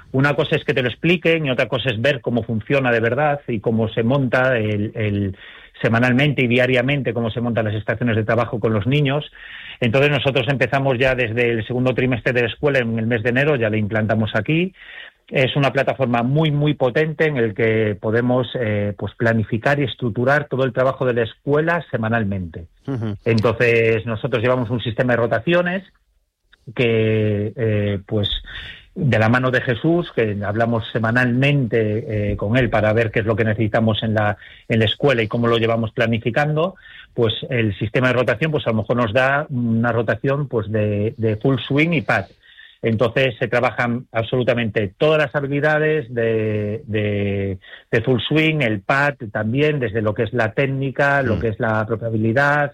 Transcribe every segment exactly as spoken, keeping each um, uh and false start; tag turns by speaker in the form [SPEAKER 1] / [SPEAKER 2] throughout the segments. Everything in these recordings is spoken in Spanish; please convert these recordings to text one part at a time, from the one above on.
[SPEAKER 1] una cosa es que te lo expliquen y otra cosa es ver cómo funciona de verdad y cómo se monta el, el semanalmente y diariamente, cómo se montan las estaciones de trabajo con los niños. Entonces nosotros empezamos ya desde el segundo trimestre de la escuela, en el mes de enero, ya le implantamos aquí. Es una plataforma muy, muy potente en el que podemos eh, pues planificar y estructurar todo el trabajo de la escuela semanalmente. Uh-huh. Entonces nosotros llevamos un sistema de rotaciones que eh, pues de la mano de Jesús, que hablamos semanalmente eh, con él para ver qué es lo que necesitamos en la en la escuela y cómo lo llevamos planificando, pues el sistema de rotación pues a lo mejor nos da una rotación pues de, de full swing y pad. Entonces se trabajan absolutamente todas las habilidades de, de, de full swing, el pad también, desde lo que es la técnica, mm. lo que es la propia habilidad,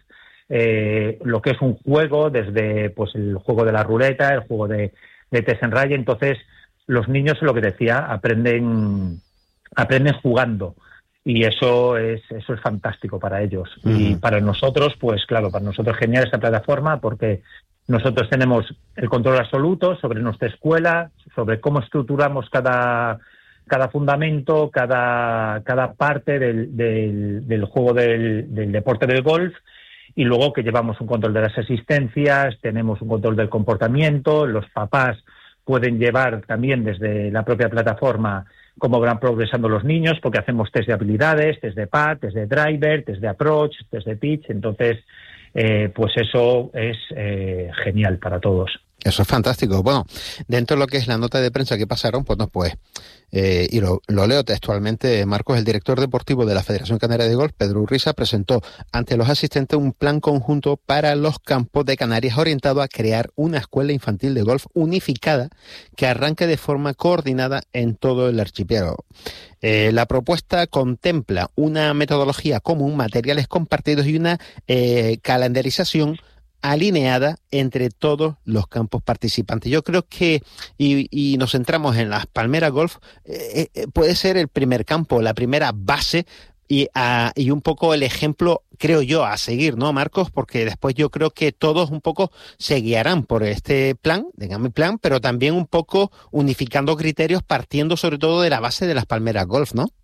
[SPEAKER 1] eh, lo que es un juego, desde pues el juego de la ruleta, el juego de de test en raya. Entonces los niños, lo que decía, aprenden aprenden jugando y eso es eso es fantástico para ellos. Uh-huh. Y para nosotros, pues claro, para nosotros genial esta plataforma porque nosotros tenemos el control absoluto sobre nuestra escuela, sobre cómo estructuramos cada cada fundamento, cada cada parte del del, del juego del, del deporte del golf. Y luego que llevamos un control de las asistencias, tenemos un control del comportamiento, los papás pueden llevar también desde la propia plataforma cómo van progresando los niños, porque hacemos test de habilidades, test de pad, test de driver, test de approach, test de pitch. Entonces, eh, pues eso es eh, genial para todos.
[SPEAKER 2] Eso es fantástico. Bueno, dentro de lo que es la nota de prensa que pasaron, pues no, pues, eh, y lo, lo leo textualmente, Marcos, el director deportivo de la Federación Canaria de Golf, Pedro Urriza, presentó ante los asistentes un plan conjunto para los campos de Canarias orientado a crear una escuela infantil de golf unificada que arranque de forma coordinada en todo el archipiélago. Eh, la propuesta contempla una metodología común, materiales compartidos y una eh, calendarización alineada entre todos los campos participantes. Yo creo que, y, y nos centramos en las Palmeras Golf, eh, eh, puede ser el primer campo, la primera base y, a, y un poco el ejemplo, creo yo, a seguir, ¿no, Marcos? Porque después yo creo que todos un poco se guiarán por este plan, digamos plan, pero también un poco unificando criterios partiendo sobre todo de la base de las Palmeras Golf, ¿no?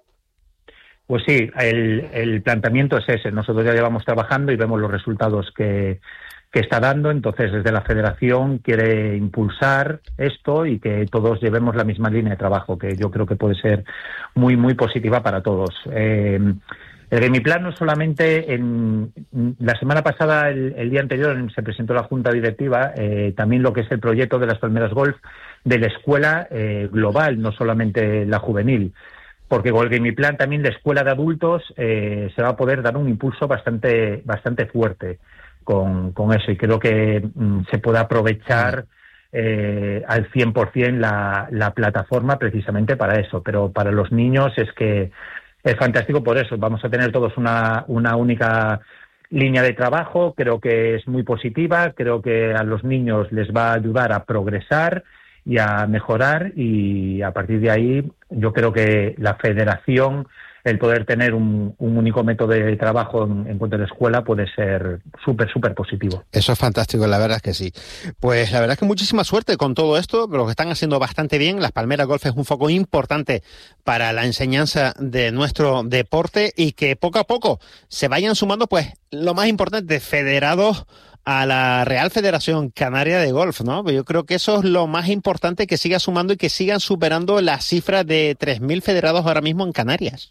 [SPEAKER 1] Pues sí, el, el planteamiento es ese. Nosotros ya llevamos trabajando y vemos los resultados que, que está dando. Entonces, desde la Federación quiere impulsar esto y que todos llevemos la misma línea de trabajo, que yo creo que puede ser muy, muy positiva para todos. Eh, el Gameplan no solamente en la semana pasada, el, el día anterior, se presentó la Junta Directiva, eh, también lo que es el proyecto de las Palmeras Golf de la escuela eh, global, no solamente la juvenil. Porque con el Gameplan también la escuela de adultos eh, se va a poder dar un impulso bastante bastante fuerte con, con eso. Y creo que mm, se puede aprovechar eh, al cien por ciento la, la plataforma precisamente para eso. Pero para los niños es que es fantástico por eso. Vamos a tener todos una, una única línea de trabajo. Creo que es muy positiva. Creo que a los niños les va a ayudar a progresar y a mejorar, y a partir de ahí yo creo que la Federación, el poder tener un, un único método de trabajo en, en cuanto a la escuela puede ser súper, súper positivo.
[SPEAKER 2] Eso es fantástico, la verdad es que sí. Pues la verdad es que muchísima suerte con todo esto, pero lo que están haciendo bastante bien. Las Palmeras Golf es un foco importante para la enseñanza de nuestro deporte y que poco a poco se vayan sumando, pues lo más importante, federados a la Real Federación Canaria de Golf, ¿no? Yo creo que eso es lo más importante, que siga sumando y que sigan superando la cifra de tres mil federados ahora mismo en Canarias.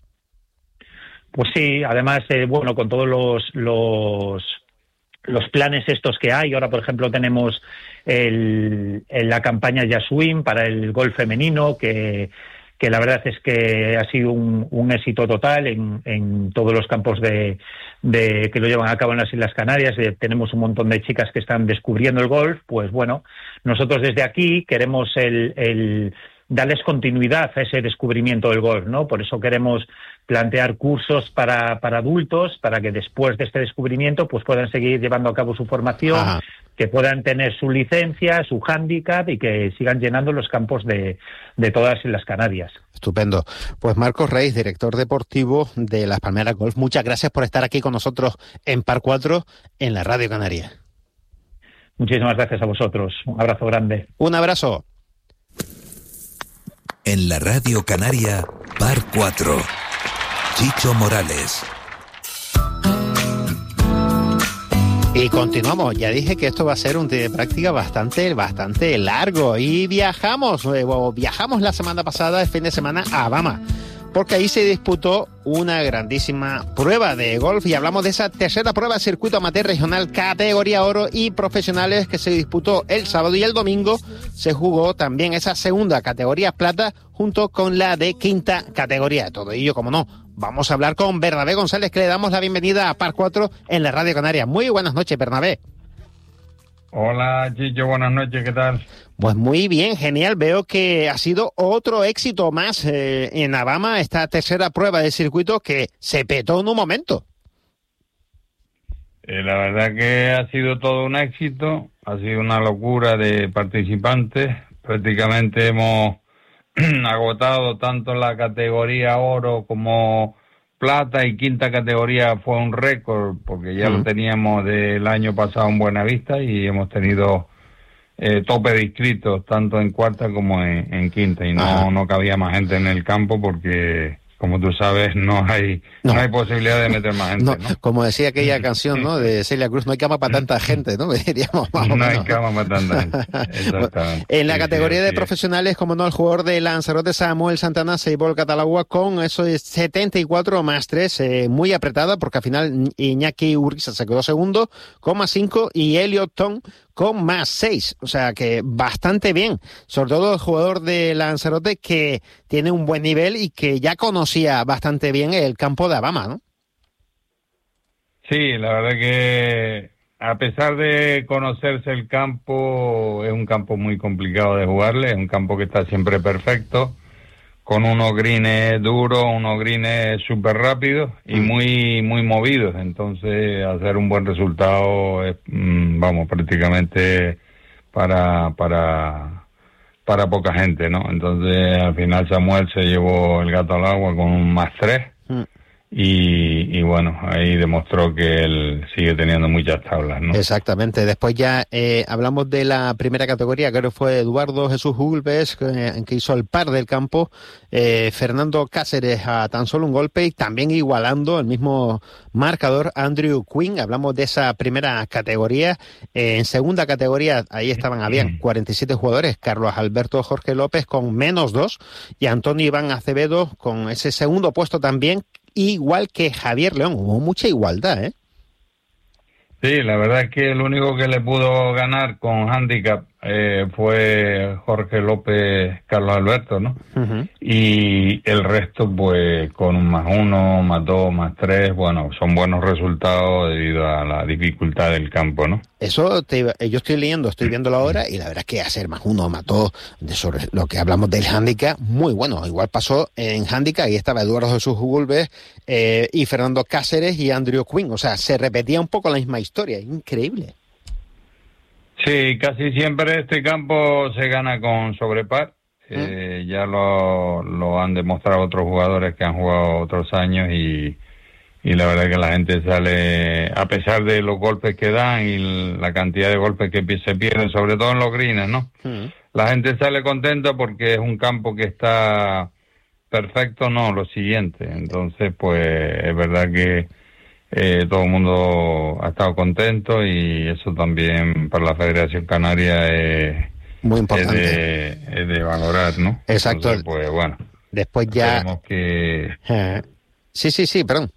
[SPEAKER 1] Pues sí, además, eh, bueno, con todos los, los los planes estos que hay, ahora por ejemplo tenemos el, el, la campaña Yaswim para el golf femenino, que que la verdad es que ha sido un, un éxito total en, en todos los campos de, de que lo llevan a cabo en las Islas Canarias. Eh, tenemos un montón de chicas que están descubriendo el golf. Pues bueno, nosotros desde aquí queremos el, el darles continuidad a ese descubrimiento del golf, ¿no? Por eso queremos plantear cursos para, para adultos, para que después de este descubrimiento pues puedan seguir llevando a cabo su formación. Ajá. Que puedan tener su licencia, su hándicap y que sigan llenando los campos de, de todas las Canarias.
[SPEAKER 2] Estupendo. Pues Marcos Reis, director deportivo de las Palmeras Golf, muchas gracias por estar aquí con nosotros en Par cuatro en la Radio Canaria.
[SPEAKER 1] Muchísimas gracias a vosotros. Un abrazo grande.
[SPEAKER 2] Un abrazo.
[SPEAKER 3] En la Radio Canaria, Par cuatro. Chicho Morales.
[SPEAKER 2] Y continuamos. Ya dije que esto va a ser un día de práctica bastante, bastante largo. Y viajamos, eh, viajamos la semana pasada, el fin de semana, a Bama, porque ahí se disputó una grandísima prueba de golf y hablamos de esa tercera prueba de circuito amateur regional categoría oro y profesionales que se disputó el sábado, y el domingo se jugó también esa segunda categoría plata junto con la de quinta categoría. Todo ello, como no, vamos a hablar con Bernabé González, que le damos la bienvenida a Par cuatro en la Radio Canaria. Muy buenas noches, Bernabé.
[SPEAKER 4] Hola, Chicho, buenas noches, ¿qué tal?
[SPEAKER 2] Pues muy bien, genial. Veo que ha sido otro éxito más eh, en Abama, esta tercera prueba de circuito que se petó en un momento.
[SPEAKER 4] Eh, la verdad que ha sido todo un éxito, ha sido una locura de participantes. Prácticamente hemos agotado tanto la categoría oro como plata, y quinta categoría fue un récord porque ya uh-huh. lo teníamos del año pasado en Buenavista, y hemos tenido eh, tope de inscritos tanto en cuarta como en, en quinta, y no, no cabía más gente en el campo porque, como tú sabes, no hay no, no hay posibilidad de meter más gente, no, ¿no?
[SPEAKER 2] Como decía aquella canción, ¿no?, de Celia Cruz, no hay cama para tanta gente, ¿no? Diríamos, más o menos.
[SPEAKER 4] No hay cama para tanta gente, exactamente.
[SPEAKER 2] En la
[SPEAKER 4] sí,
[SPEAKER 2] categoría
[SPEAKER 4] sí,
[SPEAKER 2] de
[SPEAKER 4] sí.
[SPEAKER 2] profesionales, como no, el jugador de Lanzarote, Samuel Santana, se llevó el Catalagua con eso es setenta y cuatro más tres, eh, muy apretada, porque al final Iñaki Urquiza se quedó segundo con más cinco, y Elliot Tong con más seis, o sea que bastante bien, sobre todo el jugador de Lanzarote, que tiene un buen nivel y que ya conocía bastante bien el campo de Abama, ¿no?
[SPEAKER 4] Sí, la verdad que a pesar de conocerse el campo, es un campo muy complicado de jugarle, es un campo que está siempre perfecto, con unos greens duros, unos greens súper rápidos y muy muy movidos. Entonces, hacer un buen resultado es, vamos, prácticamente para para para poca gente, ¿no? Entonces, al final Samuel se llevó el gato al agua con un más tres. Mm. Y, y bueno, ahí demostró que él sigue teniendo muchas tablas, ¿no?
[SPEAKER 2] Exactamente. Después ya eh, hablamos de la primera categoría, creo que fue Eduardo Jesús Gulbes, que, que hizo el par del campo, eh, Fernando Cáceres a tan solo un golpe, y también igualando el mismo marcador Andrew Quinn. Hablamos de esa primera categoría. Eh, en segunda categoría, ahí estaban, habían cuarenta y siete jugadores, Carlos Alberto Jorge López con menos dos, y Antonio Iván Acevedo con ese segundo puesto también, igual que Javier León. Hubo mucha igualdad, ¿eh?
[SPEAKER 4] Sí, la verdad es que el único que le pudo ganar con handicap eh, fue Jorge López, Carlos Alberto, ¿no? Uh-huh. Y el resto, pues, con un más uno, más dos, más tres, bueno, son buenos resultados debido a la dificultad del campo, ¿no?
[SPEAKER 2] Eso te, yo estoy leyendo, estoy viéndolo ahora, y la verdad es que hacer más uno, más dos, de sobre lo que hablamos del handicap, muy bueno. Igual pasó en handicap, ahí estaba Eduardo Jesús Gulbes eh, y Fernando Cáceres y Andrew Quinn. O sea, se repetía un poco la misma historia, increíble.
[SPEAKER 4] Sí, casi siempre este campo se gana con sobrepar. Eh, ¿Mm? Ya lo, lo han demostrado otros jugadores que han jugado otros años, y, y la verdad que la gente sale, a pesar de los golpes que dan y la cantidad de golpes que se pierden, sobre todo en los greens, ¿no? ¿Mm? La gente sale contenta porque es un campo que está perfecto, no, lo siguiente. Entonces, pues es verdad que Eh, todo el mundo ha estado contento, y eso también para la Federación Canaria es
[SPEAKER 2] muy importante,
[SPEAKER 4] es de, es de valorar, ¿no?
[SPEAKER 2] Exacto.
[SPEAKER 4] Entonces, pues bueno,
[SPEAKER 2] después ya
[SPEAKER 4] esperemos que
[SPEAKER 2] eh, sí, sí, sí, perdón.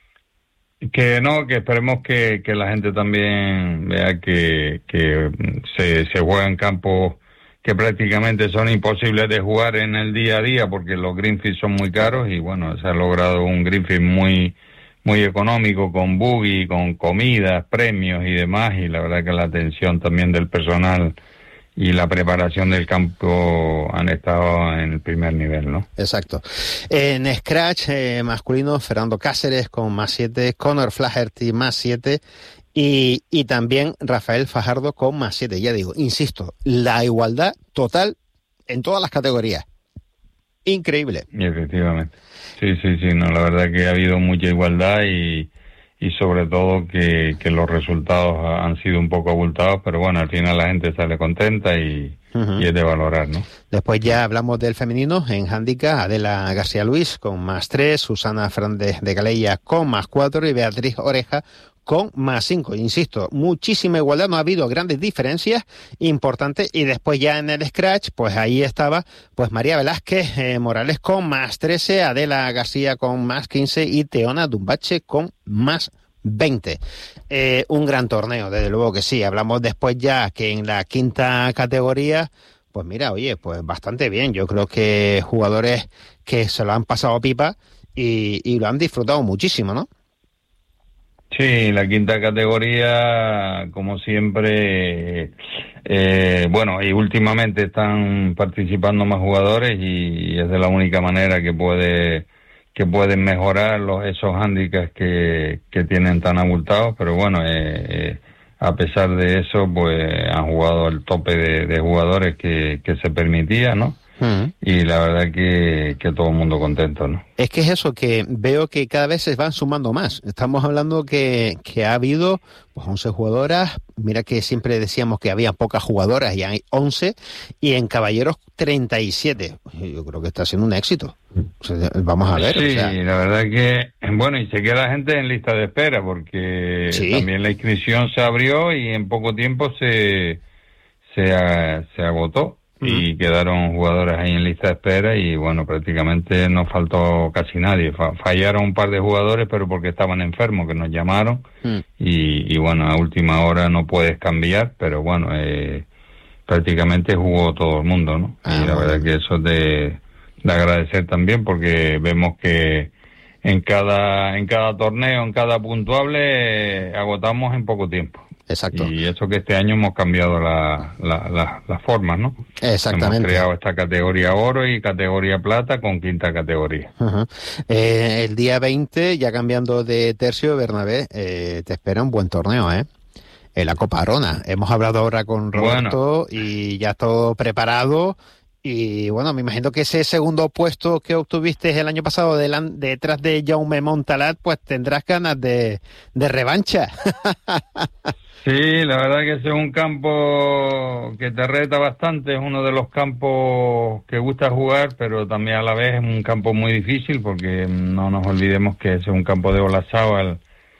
[SPEAKER 4] Que no, que esperemos que, que la gente también vea que, que se, se juega en campos que prácticamente son imposibles de jugar en el día a día, porque los greenfields son muy caros, y bueno, se ha logrado un greenfield muy muy económico, con buggy, con comidas, premios y demás, y la verdad que la atención también del personal y la preparación del campo han estado en el primer nivel, ¿no?
[SPEAKER 2] Exacto. En Scratch eh, masculino, Fernando Cáceres con más siete, Conor Flaherty más siete, y, y también Rafael Fajardo con más siete. Ya digo, insisto, la igualdad total en todas las categorías. Increíble.
[SPEAKER 4] Y efectivamente. Sí, sí, sí, no, la verdad que ha habido mucha igualdad, y, y sobre todo que, que los resultados han sido un poco abultados, pero bueno, al final la gente sale contenta, y, uh-huh. y es de valorar, ¿no?
[SPEAKER 2] Después ya hablamos del femenino en handicap, Adela García Luis con más tres, Susana Fernández de Calella con más cuatro y Beatriz Oreja con más cinco. Insisto, muchísima igualdad, no ha habido grandes diferencias importantes. Y después ya en el scratch, pues ahí estaba pues María Velázquez eh, Morales con más trece, Adela García con más quince y Teona Dumbache con más veinte. Eh, un gran torneo, desde luego que sí. Hablamos después ya que en la quinta categoría, pues mira, oye, pues bastante bien. Yo creo que jugadores que se lo han pasado pipa y, y lo han disfrutado muchísimo, ¿no?
[SPEAKER 4] Sí, la quinta categoría, como siempre, eh, bueno, y últimamente están participando más jugadores y es de la única manera que puede que pueden mejorar los esos hándicaps que, que tienen tan abultados, pero bueno, eh, eh, a pesar de eso, pues han jugado el tope de, de jugadores que, que se permitía, ¿no? Uh-huh. Y la verdad que, que todo el mundo contento, ¿no?
[SPEAKER 2] Es que es eso, que veo que cada vez se van sumando más. Estamos hablando que, que ha habido pues once jugadoras, mira que siempre decíamos que había pocas jugadoras y hay once, y en caballeros treinta y siete. Yo creo que está siendo un éxito. O sea, vamos a ver.
[SPEAKER 4] Sí,
[SPEAKER 2] o sea...
[SPEAKER 4] la verdad que, bueno, y se queda gente en lista de espera, porque sí. también la inscripción se abrió y en poco tiempo se, se, se agotó. Y quedaron jugadores ahí en lista de espera y bueno, prácticamente no faltó casi nadie. Fallaron un par de jugadores, pero porque estaban enfermos, que nos llamaron. Mm. Y, y bueno, a última hora no puedes cambiar, pero bueno, eh, prácticamente jugó todo el mundo, ¿no? Ah, y la verdad que eso es de, de agradecer también, porque vemos que en cada en cada torneo, en cada puntuable, eh, agotamos en poco tiempo.
[SPEAKER 2] Exacto.
[SPEAKER 4] Y eso que este año hemos cambiado la, la, la, las formas, ¿no?
[SPEAKER 2] Exactamente.
[SPEAKER 4] Hemos creado esta categoría oro y categoría plata con quinta categoría.
[SPEAKER 2] Uh-huh. Eh, el día veinte, ya cambiando de tercio, Bernabé, eh, te espera un buen torneo, ¿eh? En la Copa Arona. Hemos hablado ahora con Roberto bueno. y ya todo preparado. Y bueno, me imagino que ese segundo puesto que obtuviste el año pasado delan, detrás de Jaume Montalat, pues tendrás ganas de, de revancha.
[SPEAKER 4] Sí, la verdad que ese es un campo que te reta bastante, es uno de los campos que gusta jugar, pero también a la vez es un campo muy difícil, porque no nos olvidemos que ese es un campo de Olazábal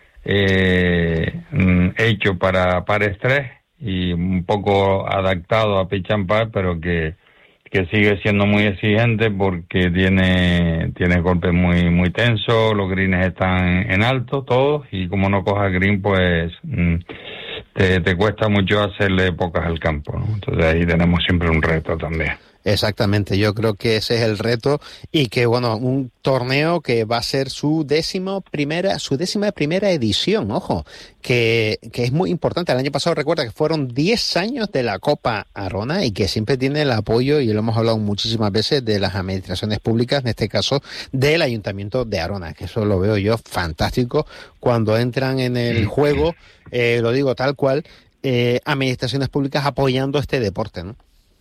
[SPEAKER 4] eh, hecho para, para estrés y un poco adaptado a pitch and putt, pero que que sigue siendo muy exigente porque tiene tiene golpes muy muy tensos, los greens están en alto todos, y como no cojas green, pues te, te cuesta mucho hacerle pocas al campo, ¿no? Entonces ahí tenemos siempre un reto también.
[SPEAKER 2] Exactamente, yo creo que ese es el reto, y que bueno, un torneo que va a ser su décimo primera, su décima primera edición, ojo, que, que es muy importante. El año pasado recuerda que fueron diez años de la Copa Arona y que siempre tiene el apoyo, y lo hemos hablado muchísimas veces, de las administraciones públicas, en este caso del Ayuntamiento de Arona, que eso lo veo yo fantástico cuando entran en el juego, eh, lo digo tal cual, eh, administraciones públicas apoyando este deporte, ¿no?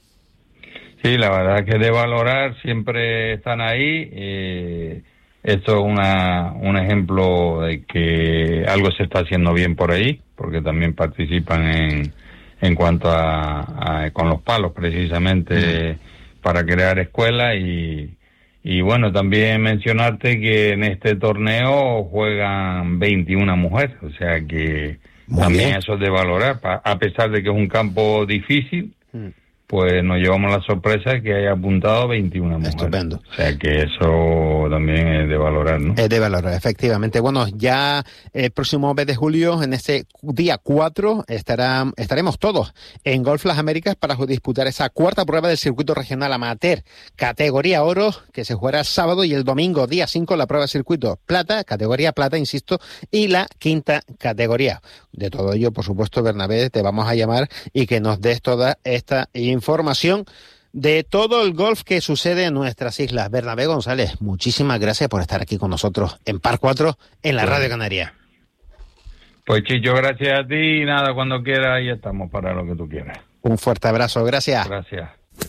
[SPEAKER 4] Sí, la verdad que de valorar, siempre están ahí. Eh, esto es una, un ejemplo de que algo se está haciendo bien por ahí, porque también participan en, en cuanto a, a con los palos, precisamente, mm. para crear escuelas. Y, y bueno, también mencionarte que en este torneo juegan veintiuna mujeres, o sea que Muy también bien. Eso es de valorar, a pesar de que es un campo difícil. Mm. Pues nos llevamos la sorpresa que haya apuntado veintiuna mujeres.
[SPEAKER 2] Estupendo.
[SPEAKER 4] O sea que eso también es de valorar, ¿no?
[SPEAKER 2] Es de valorar, efectivamente. Bueno, ya el próximo mes de julio, en ese día cuatro, estará, estaremos todos en Golf Las Américas para disputar esa cuarta prueba del circuito regional amateur, categoría oro, que se jugará el sábado, y el domingo, día cinco, la prueba del circuito plata, categoría plata, insisto, y la quinta categoría. De todo ello, por supuesto, Bernabé, te vamos a llamar y que nos des toda esta información de todo el golf que sucede en nuestras islas. Bernabé González, muchísimas gracias por estar aquí con nosotros en Par cuatro, en la Radio Canaria.
[SPEAKER 4] Pues Chicho, gracias a ti, y nada, cuando quieras, ahí estamos para lo que tú quieras.
[SPEAKER 2] Un fuerte abrazo, gracias.
[SPEAKER 4] Gracias.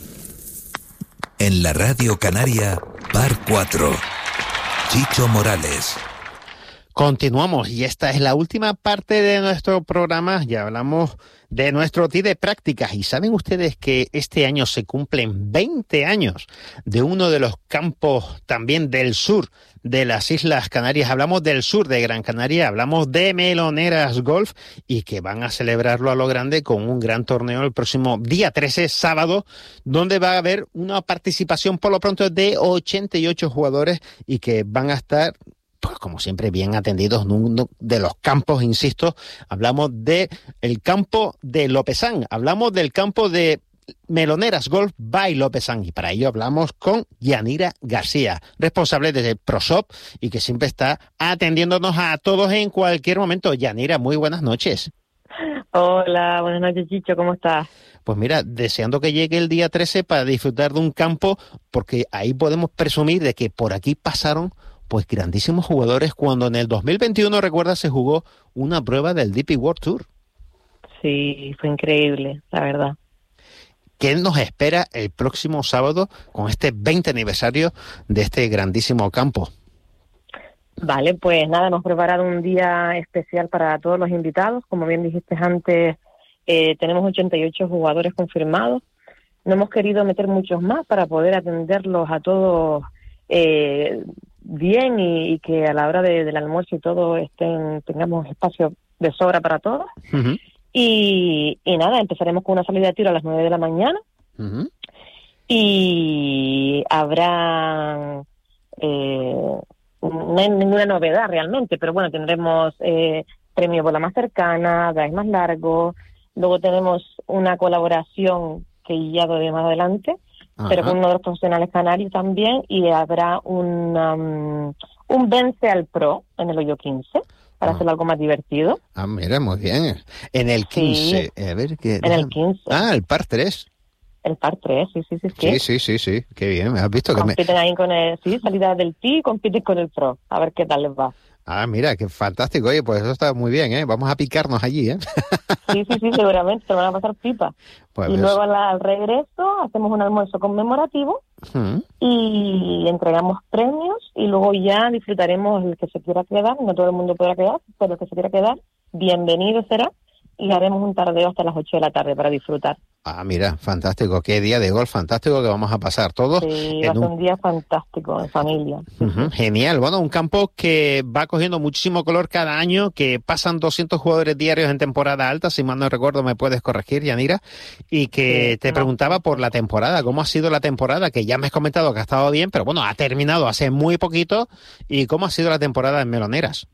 [SPEAKER 3] En la Radio Canaria, Par cuatro, Chicho Morales.
[SPEAKER 2] Continuamos, y esta es la última parte de nuestro programa. Ya hablamos de nuestro T I de prácticas. ¿Y saben ustedes que este año se cumplen veinte años de uno de los campos también del sur de las Islas Canarias? Hablamos del sur de Gran Canaria, hablamos de Meloneras Golf, y que van a celebrarlo a lo grande con un gran torneo el próximo día trece, sábado, donde va a haber una participación por lo pronto de ochenta y ocho jugadores y que van a estar, pues como siempre, bien atendidos en uno de los campos, insisto. Hablamos de el campo de Lopezán, hablamos del campo de Meloneras Golf by Lopezán, y para ello hablamos con Yanira García, responsable de ProShop y que siempre está atendiéndonos a todos en cualquier momento. Yanira, muy buenas noches.
[SPEAKER 5] Hola, buenas noches, Chicho, ¿cómo estás?
[SPEAKER 2] Pues mira, deseando que llegue el día trece para disfrutar de un campo, porque ahí podemos presumir de que por aquí pasaron pues grandísimos jugadores cuando en el dos mil veintiuno, recuerda, se jugó una prueba del D P World Tour.
[SPEAKER 5] Sí, fue increíble, la verdad.
[SPEAKER 2] ¿Qué nos espera el próximo sábado con este veinte aniversario de este grandísimo campo?
[SPEAKER 5] Vale, pues nada, hemos preparado un día especial para todos los invitados. Como bien dijiste antes, eh, tenemos ochenta y ocho jugadores confirmados. No hemos querido meter muchos más para poder atenderlos a todos eh, bien y, y que a la hora de, del almuerzo y todo estén, tengamos espacio de sobra para todos. Uh-huh. Y, y nada, empezaremos con una salida de tiro a las nueve de la mañana. Uh-huh. Y habrá... Eh, no hay ninguna novedad realmente, pero bueno, tendremos eh, premio bola más cercana, drive más largo. Luego tenemos una colaboración que ya doy más adelante, Ajá. pero con uno de los profesionales canarios también, y habrá un, um, un Vence al Pro en el hoyo quince, para ah. hacerlo algo más divertido.
[SPEAKER 2] Ah, mira, muy bien. En el quince,
[SPEAKER 5] sí,
[SPEAKER 2] a ver qué.
[SPEAKER 5] En el quince.
[SPEAKER 2] Ah, el par tres.
[SPEAKER 5] El par tres, sí, sí, sí.
[SPEAKER 2] Sí, sí, sí, sí. Qué bien, ¿has visto?
[SPEAKER 5] Compiten
[SPEAKER 2] que me...
[SPEAKER 5] ahí con el, sí, salida del T, compiten con el Pro. A ver qué tal les va.
[SPEAKER 2] Ah, mira, qué fantástico. Oye, pues eso está muy bien, ¿eh? Vamos a picarnos allí, ¿eh?
[SPEAKER 5] Sí, sí, sí, seguramente, se van a pasar pipa. Pues y ves. Luego al, al regreso hacemos un almuerzo conmemorativo uh-huh. y entregamos premios, y luego ya disfrutaremos el que se quiera quedar. No todo el mundo podrá quedar, pero el que se quiera quedar, bienvenido será. Y haremos un tardeo hasta las ocho de la tarde para disfrutar.
[SPEAKER 2] Ah, mira, fantástico. Qué día de golf fantástico que vamos a pasar todos.
[SPEAKER 5] Sí, va a ser un... un día fantástico, en familia.
[SPEAKER 2] Uh-huh, genial. Bueno, un campo que va cogiendo muchísimo color cada año, que pasan doscientos jugadores diarios en temporada alta, si mal no recuerdo, me puedes corregir, Yanira. Y que sí, te no. preguntaba por la temporada. ¿Cómo ha sido la temporada? Que ya me has comentado que ha estado bien, pero bueno, ha terminado hace muy poquito. ¿Y cómo ha sido la temporada en Meloneras?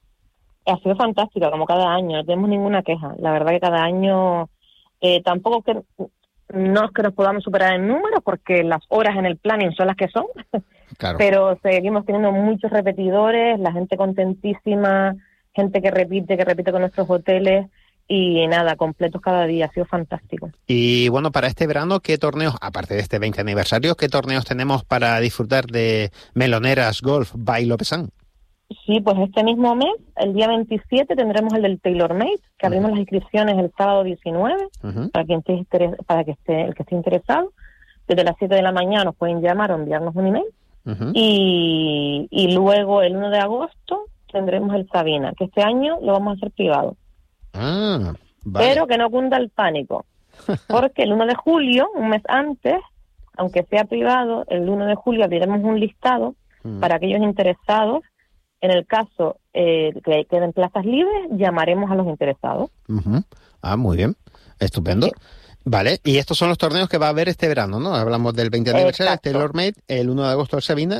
[SPEAKER 5] Ha sido fantástica, como cada año, no tenemos ninguna queja. La verdad que cada año, eh, tampoco que no es que nos podamos superar en números, porque las horas en el planning son las que son, claro. Pero seguimos teniendo muchos repetidores, la gente contentísima, gente que repite, que repite con nuestros hoteles, y nada, completos cada día, ha sido fantástico.
[SPEAKER 2] Y bueno, para este verano, ¿qué torneos, aparte de este veinte aniversario, qué torneos tenemos para disfrutar de Meloneras Golf by Lopezán?
[SPEAKER 5] Sí, pues este mismo mes, el día veintisiete, tendremos el del TaylorMade, que abrimos uh-huh. las inscripciones el sábado diecinueve, uh-huh. para quien esté interes- para que esté, el que esté interesado. Desde las siete de la mañana nos pueden llamar o enviarnos un email. Uh-huh. Y, y luego el uno de agosto tendremos el Sabina, que este año lo vamos a hacer privado.
[SPEAKER 2] Ah, vale.
[SPEAKER 5] Pero que no cunda el pánico, porque el uno de julio, un mes antes, aunque sea privado, el uno de julio abriremos un listado uh-huh. para aquellos interesados. En el caso eh, que queden plazas libres, llamaremos a los interesados.
[SPEAKER 2] Uh-huh. Ah, muy bien. Estupendo. Sí. Vale, y estos son los torneos que va a haber este verano, ¿no? Hablamos del veinte aniversario de TaylorMade, el uno de agosto el Sabina.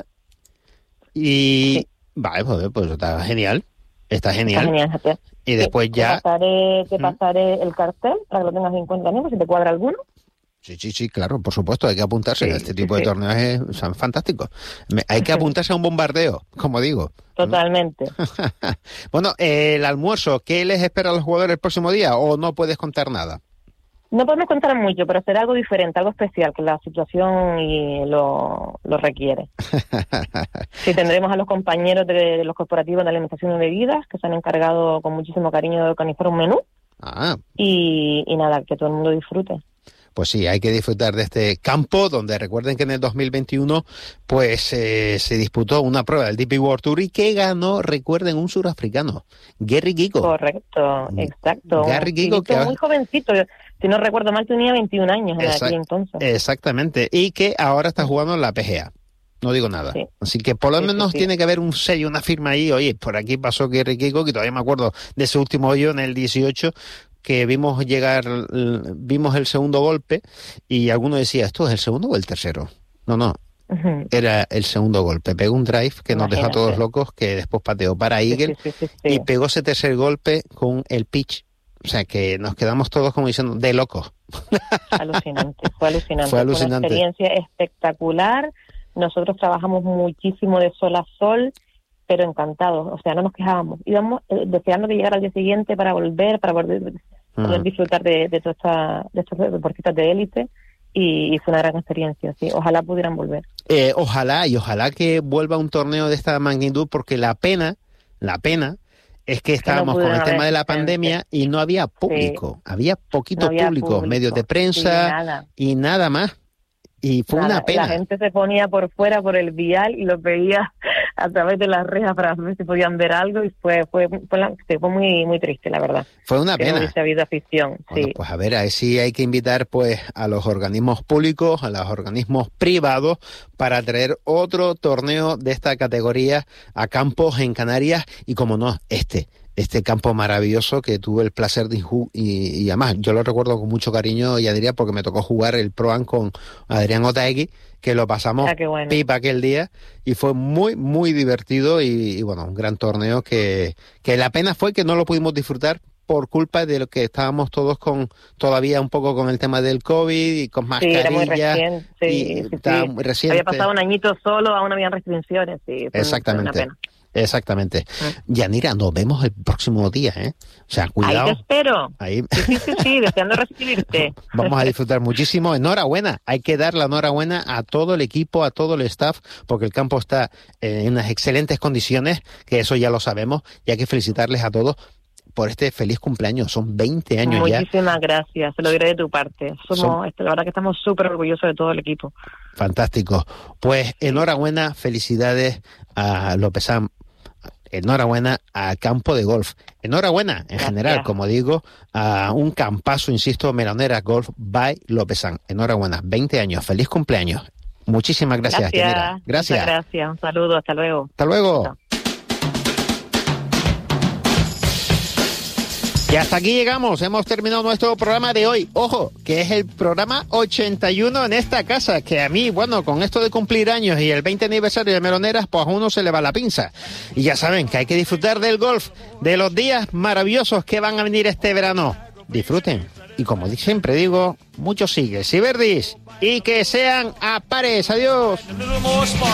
[SPEAKER 2] Y... Sí. Vale, pues, pues está genial. Está genial. Está genial. Y después
[SPEAKER 5] sí,
[SPEAKER 2] ya...
[SPEAKER 5] Te pasaré, te pasaré ¿Mm? el cartel para que lo tengas en cuenta también, si te cuadra alguno.
[SPEAKER 2] Sí, sí, sí, claro, por supuesto, hay que apuntarse. Sí, a este tipo sí, de torneos es, son fantásticos. Me, hay que apuntarse a un bombardeo, como digo.
[SPEAKER 5] Totalmente.
[SPEAKER 2] Bueno, eh, el almuerzo, ¿qué les espera a los jugadores el próximo día o no puedes contar nada?
[SPEAKER 5] No podemos contar mucho, pero será algo diferente, algo especial, que la situación y lo, lo requiere. Sí, tendremos a los compañeros de, de los corporativos de alimentación y bebidas, que se han encargado con muchísimo cariño de organizar un menú.
[SPEAKER 2] Ah.
[SPEAKER 5] Y, y nada, que todo el mundo disfrute.
[SPEAKER 2] Pues sí, hay que disfrutar de este campo, donde recuerden que en el dos mil veintiuno pues eh, se disputó una prueba del D P World Tour y que ganó, recuerden, un surafricano, Garry Kico.
[SPEAKER 5] Correcto, exacto.
[SPEAKER 2] Garry Kico, que
[SPEAKER 5] muy jovencito, si no recuerdo mal tenía veintiún años en aquel entonces.
[SPEAKER 2] Exactamente, y que ahora está jugando en la P G A. No digo nada. Sí. Así que por lo sí, menos sí, sí. tiene que haber un sello, una firma ahí. Oye, por aquí pasó Garry Kico, que todavía me acuerdo de ese último hoyo en el dieciocho, que vimos llegar, vimos el segundo golpe y alguno decía, ¿esto es el segundo o el tercero? No, no, uh-huh. Era el segundo golpe. Pegó un drive que Imagínate. nos dejó a todos locos, que después pateó para Eagle sí, sí, sí, sí, sí. y pegó ese tercer golpe con el pitch. O sea, que nos quedamos todos como diciendo, de locos.
[SPEAKER 5] Alucinante, fue alucinante.
[SPEAKER 2] Fue alucinante.
[SPEAKER 5] Fue una experiencia espectacular. Nosotros trabajamos muchísimo de sol a sol, pero encantados, o sea, no nos quejábamos. Íbamos eh, deseando que llegara al día siguiente para volver, para poder, uh-huh. poder disfrutar de, de, toda esta, de estos deportistas de élite, y, y fue una gran experiencia, sí. Ojalá pudieran volver.
[SPEAKER 2] Eh, ojalá, y ojalá que vuelva un torneo de esta magnitud, porque la pena, la pena, es que estábamos que no con el tema de la pandemia gente. y no había público, sí. había poquito no había público, público, medios de prensa sí, nada. y nada más. Y fue Nada, una pena.
[SPEAKER 5] La gente se ponía por fuera, por el vial, y los veía a través de las rejas para ver si podían ver algo, y fue fue fue, fue muy muy triste, la verdad.
[SPEAKER 2] Fue una
[SPEAKER 5] que
[SPEAKER 2] pena.
[SPEAKER 5] No hubiese habido afición.
[SPEAKER 2] Bueno,
[SPEAKER 5] sí.
[SPEAKER 2] Pues a ver, ahí sí hay que invitar pues a los organismos públicos, a los organismos privados, para traer otro torneo de esta categoría a campos en Canarias, y como no, este. Este campo maravilloso que tuve el placer de jugar, y, y además yo lo recuerdo con mucho cariño, y Adrián, porque me tocó jugar el Pro-Am con Adrián Otaegui, que lo pasamos
[SPEAKER 5] ah, bueno.
[SPEAKER 2] pipa aquel día, y fue muy, muy divertido, y, y bueno, un gran torneo que, que la pena fue que no lo pudimos disfrutar por culpa de lo que estábamos todos con todavía un poco con el tema del COVID y con mascarillas.
[SPEAKER 5] Sí, era muy reciente. Sí,
[SPEAKER 2] y
[SPEAKER 5] sí,
[SPEAKER 2] sí.
[SPEAKER 5] Muy
[SPEAKER 2] reciente.
[SPEAKER 5] Había pasado un añito solo, aún habían restricciones. Sí,
[SPEAKER 2] Exactamente.
[SPEAKER 5] Fue una pena.
[SPEAKER 2] Exactamente. Ah. Yanira, nos vemos el próximo día, ¿eh? O sea, cuidado.
[SPEAKER 5] Ahí te espero.
[SPEAKER 2] Ahí.
[SPEAKER 5] Sí, sí, sí, sí, deseando recibirte.
[SPEAKER 2] Vamos a disfrutar muchísimo. Enhorabuena. Hay que dar la enhorabuena a todo el equipo, a todo el staff, porque el campo está en unas excelentes condiciones, que eso ya lo sabemos, y hay que felicitarles a todos por este feliz cumpleaños. Son veinte años
[SPEAKER 5] Muchísimas
[SPEAKER 2] ya.
[SPEAKER 5] Muchísimas gracias, se lo diré de tu parte. Somos, Son... La verdad que estamos súper orgullosos de todo el equipo.
[SPEAKER 2] Fantástico. Pues enhorabuena, felicidades a Lopezán. Enhorabuena al campo de golf. Enhorabuena, en Gracias. general, como digo, a un campazo, insisto, Meloneras Golf by Lopezán. Enhorabuena, veinte años, feliz cumpleaños. Muchísimas gracias,
[SPEAKER 5] Gracias.
[SPEAKER 2] Yanira. Gracias.
[SPEAKER 5] Muchas gracias, un saludo, hasta luego.
[SPEAKER 2] Hasta luego.
[SPEAKER 5] Chao.
[SPEAKER 2] Y hasta aquí llegamos, hemos terminado nuestro programa de hoy. Ojo, que es el programa ochenta y uno en esta casa, que a mí, bueno, con esto de cumplir años y el veinte aniversario de Meloneras, pues a uno se le va la pinza. Y ya saben que hay que disfrutar del golf, de los días maravillosos que van a venir este verano. Disfruten. Y como siempre digo, muchos sigues y verdis, y que sean a pares. Adiós.